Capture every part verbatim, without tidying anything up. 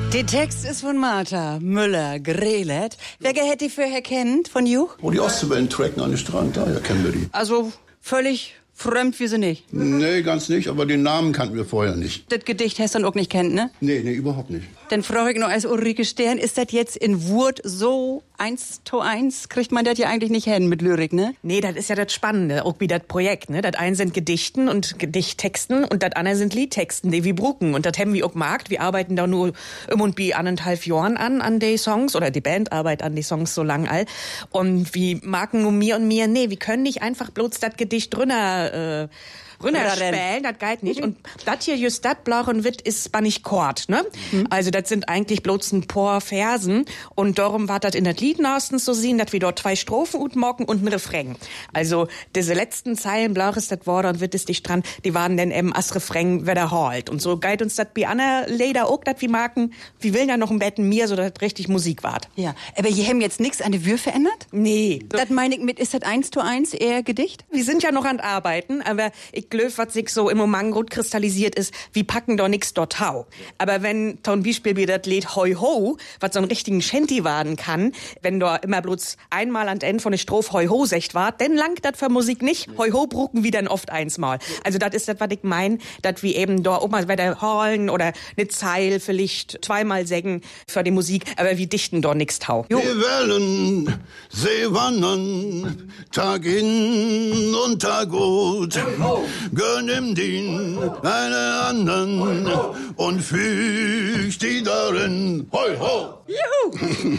Der Text ist von Martha Müller-Grelet. Wer hätte die vorher kennt von Juch? Oh, die Ostseewellen tracken an den Strand, daher kennen wir die. Also völlig fremd wie sie nicht. Nee, ganz nicht, aber den Namen kannten wir vorher nicht. Das Gedicht hast du dann auch nicht kennt, ne? Nee, nee, überhaupt nicht. Dann frage ich noch als Ulrike Stern, ist das jetzt in Wurt so eins zu eins? Kriegt man das ja eigentlich nicht hin mit Lyrik, ne? Nee, das ist ja das Spannende, auch wie das Projekt, ne? Das eine sind Gedichten und Gedichttexten und das andere sind Liedtexten, die wir brucken. Und das haben wir auch gemerkt, wir arbeiten da nur um und bi anderthalb Jahren an, an die Songs, oder die Band arbeitet an die Songs so lang all. Und wir merken nur mir und mir, nee, wir können nicht einfach bloß das Gedicht drunter, äh, runterspielen, das geht nicht. Und das hier, just das, Blau und Witt, ist nicht Chord, ne? Mhm. Also das sind eigentlich bloß ein paar Versen. Und darum war das in das Lied meistens so sehen, dass wir dort zwei Strophen utmocken und ein Refrain. Also diese letzten Zeilen, Blau ist das Wort und Witt ist dich dran, die waren dann eben als Refrain wiederholt. Und so geht uns das bei anderen Lieder auch, dass wir merken, wir will ja noch ein Betten mir, so dass das richtig Musik ward. Ja, aber ihr haben jetzt nichts an der Wür verändert? Nee. Das meine ich mit, ist das eins zu eins eher Gedicht? Wir sind ja noch an Arbeiten, aber ich glaube, was sich so im Moment gut kristallisiert ist, wir packen doch nix dort hau. Aber wenn zum Beispiel wie das Lied Hoi Ho, was so einen richtigen Shanty werden kann, wenn da immer bloß einmal an Ende von der Strophe Hoi Ho secht wart, dann langt das für Musik nicht. Hoi Ho brucken wir dann oft einsmal. Also das ist das, was ich mein, dass wir eben da auch mal wieder holen oder eine Zeil vielleicht zweimal sägen für die Musik, aber wir dichten doch nix hau. Jo. Die Wellen, sie wandern, Tag in und Tag gut. Nimm den einen anderen und füg die darin. Hoi, ho! Juhu!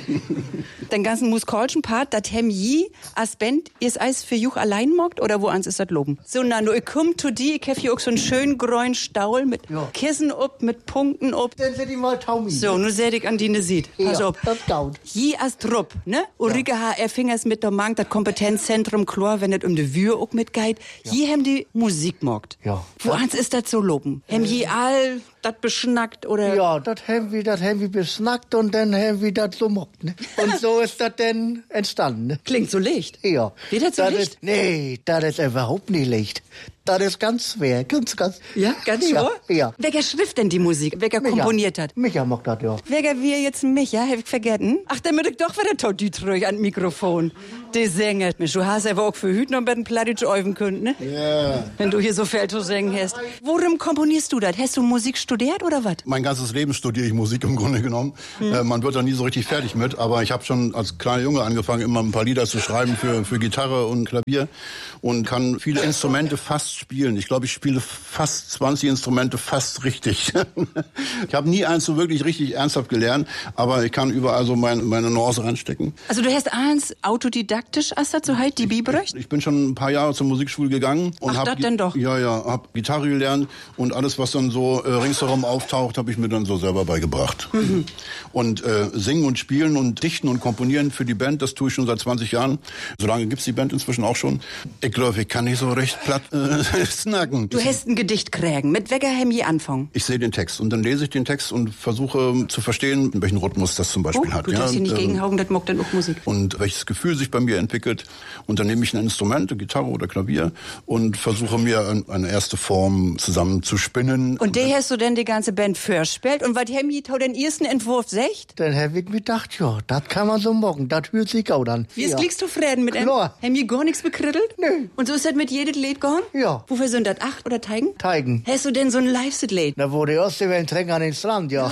Den ganzen musikalischen Part, das hem je als Band ihr Eis für Juch allein mockt oder woans ist das loben? So, na, nur ich komm zu die, ich hab hier auch so einen schönen grünen Staul mit ja. Kissen up, mit Punkten up. Dann seht ihr mal Taumi. So, nur seh ich an die ne sieht. Pass ja, auf. Das gaut. Je als Trupp, ne? Ulrike ja. H R Fingers mit der Mank, das Kompetenzzentrum Chlor, wenn das um die Wür auch mitgeht. Ja. Je hem die Musik mockt. Ja. Woans ist das so loben? Hem je all das beschnackt oder? Ja, das haben wir, das haben wir besnackt und dann haben wir das so mockt, ne? Und so ist das dann entstanden, ne? Klingt so leicht. Ja. Geht das so das leicht? Ist, nee, das ist überhaupt nicht leicht. Das ist ganz schwer, ganz, ganz. Ja, ganz schwer? Ja, ja. Welcher schrift denn die Musik? Welcher Micha. komponiert hat? Micha macht das, ja. Welcher wir jetzt Micha, hab ich vergessen? Ach, dann würde ich doch wieder Todüt ruhig an Mikrofon. Die Sänger. Mensch, du hast aber auch für Hüten und bei den Plattitsch öfen können, ne? Ja. Wenn du hier so viel zu singen hast. Worum komponierst du das? Hast du Musik studiert oder was? Mein ganzes Leben studiere ich Musik im Grunde genommen. Hm. Äh, man wird da nie so richtig fertig mit, aber ich habe schon als kleiner Junge angefangen, immer ein paar Lieder zu schreiben für, für Gitarre und Klavier und kann viele Instrumente fast spielen. Ich glaube, ich spiele fast zwanzig Instrumente fast richtig. Ich habe nie eins so wirklich richtig ernsthaft gelernt, aber ich kann überall so mein, meine Nuance reinstecken. Also du hast eins autodidaktisch, als das so halt die Bibel? Ich, ich bin schon ein paar Jahre zur Musikschule gegangen. Und Ach, hab das denn doch? Ja, ja, hab Gitarre gelernt und alles, was dann so äh, ringsherum auftaucht, habe ich mir dann so selber beigebracht. Mhm. Und äh, singen und spielen und dichten und komponieren für die Band, das tue ich schon seit zwanzig Jahren. So lange gibt's die Band inzwischen auch schon. Ich glaube, ich kann nicht so recht platt äh, snacken. Du hast ein Gedicht kriegen. Mit welcher hem je anfangen? Ich sehe den Text und dann lese ich den Text und versuche zu verstehen, welchen Rhythmus das zum Beispiel oh, hat. Du darfst ja, hier nicht ähm, gegenhauen, das mockt dann auch Musik. Und welches Gefühl sich bei mir entwickelt. Und dann nehme ich ein Instrument, eine Gitarre oder Klavier und versuche mir eine erste Form zusammen zu spinnen. Und der hast du denn die ganze Band vorspielt? Und was hem je den ersten Entwurf secht? Dann hab ich mir gedacht, ja, das kann man so machen, das hört sich auch an. Wie ist ja. klickst du Frieden mit einem? Klar. Hem je gar nichts bekrittelt? Nö. Und so ist das mit jedem Lied gegangen? Ja. Wofür sind das? Acht oder Teigen? Teigen. Hast du denn so ein Live-Set-Lied? Da wurde die Ostseewellen trinken an den Strand, ja.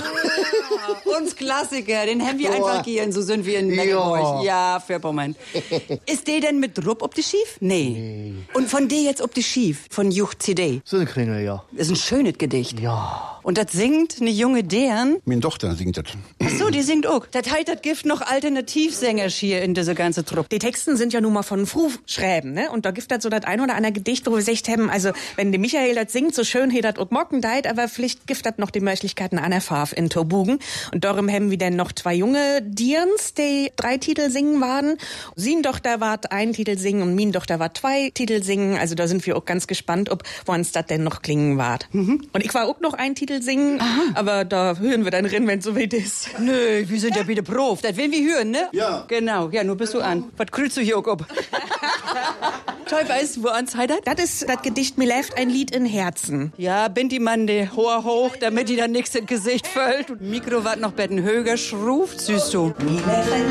Ah, uns Klassiker, den haben wir Ja. einfach hier, so sind wir in Ja. Mecklenburg. Ja, für Moment. Ist der denn mit Drupp ob die Schief? Nee. Nee. Und von der jetzt ob die Schief? Von Juch C D? So ein Kringel, ja. Ist ein schönes Gedicht. Ja. Und das singt eine junge Dern. Meine Tochter singt das. Ach so, die singt auch. Das heißt, das gibt noch Alternativsänger hier in diese ganze Truppe. Die Texten sind ja nun mal von Fru schreiben, ne? Und da gibt es so das ein oder andere Gedicht, wo wir gesagt haben, also wenn der Michael das singt, so schön he das auch mocken deit, aber vielleicht gibt das noch die Möglichkeiten einer Farf in Tobugen. Und darum haben wir dann noch zwei junge Dirns, die drei Titel singen waren. Sien Tochter wart ein Titel singen und Mien Tochter wart zwei Titel singen. Also da sind wir auch ganz gespannt, ob woans das denn noch klingen wart. Mhm. Und ich war auch noch ein Titel singen, aha, aber da hören wir dann rein, wenn es so weit ist. Nö, wir sind ja bitte Prof. Das will wir hören, ne? Ja. Genau, ja, nur bist du an. Was krüllst du hier auch ab? Toll, weißt du, wo ans heidert? Das ist das Gedicht Mir läuft ein Lied in Herzen. Ja, bind die Mann de hoher hoch, damit die dann nix ins Gesicht fällt. Und Mikro wat noch betten höger schruft, süß du.